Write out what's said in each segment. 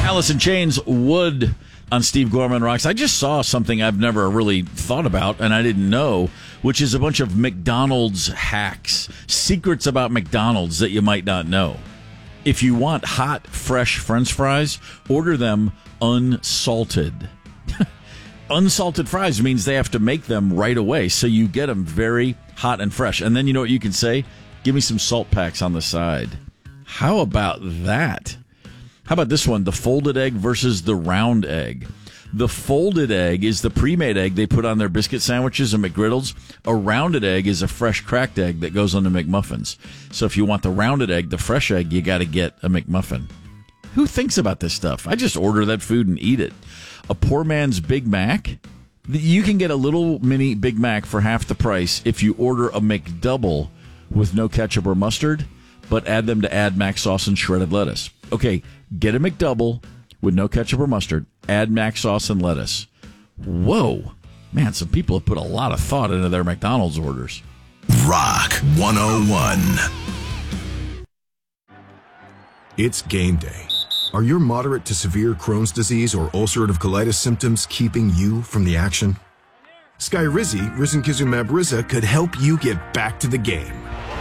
Alice in Chains, Wood on Steve Gorman Rocks. I just saw something I've never really thought about and I didn't know, which is a bunch of McDonald's hacks, secrets about McDonald's that you might not know. If you want hot, fresh French fries, order them unsalted. Unsalted fries means they have to make them right away, so you get them very hot and fresh. And then you know what you can say? Give me some salt packs on the side. How about that? How about this one? The folded egg versus the round egg. The folded egg is the pre-made egg they put on their biscuit sandwiches and McGriddles. A rounded egg is a fresh cracked egg that goes on the McMuffins. So if you want the rounded egg, the fresh egg, you got to get a McMuffin. Who thinks about this stuff? I just order that food and eat it. A poor man's Big Mac. You can get a little mini Big Mac for half the price if you order a McDouble with no ketchup or mustard, but add them to Add Mac sauce and shredded lettuce. Okay, get a McDouble with no ketchup or mustard, add Mac sauce and lettuce. Whoa. Man, some people have put a lot of thought into their McDonald's orders. Rock 101. It's game day. Are your moderate to severe Crohn's disease or ulcerative colitis symptoms keeping you from the action? Skyrizi, risankizumab Riza, could help you get back to the game.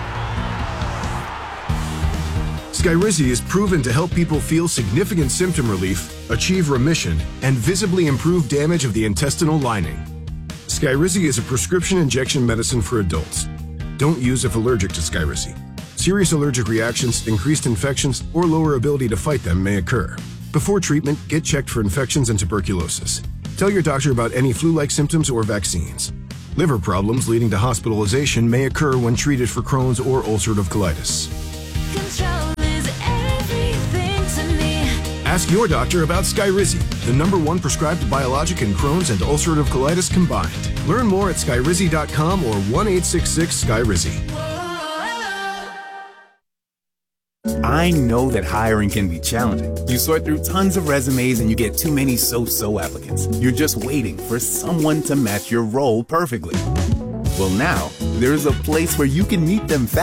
Skyrizi is proven to help people feel significant symptom relief, achieve remission, and visibly improve damage of the intestinal lining. Skyrizi is a prescription injection medicine for adults. Don't use if allergic to Skyrizi. Serious allergic reactions, increased infections, or lower ability to fight them may occur. Before treatment, get checked for infections and tuberculosis. Tell your doctor about any flu-like symptoms or vaccines. Liver problems leading to hospitalization may occur when treated for Crohn's or ulcerative colitis. Control is everything to me. Ask your doctor about Skyrizi, the #1 prescribed biologic in Crohn's and ulcerative colitis combined. Learn more at skyrizi.com or 1-866-SKYRIZI. I know that hiring can be challenging. You sort through tons of resumes and you get too many so-so applicants. You're just waiting for someone to match your role perfectly. Well, now, there's a place where you can meet them fast.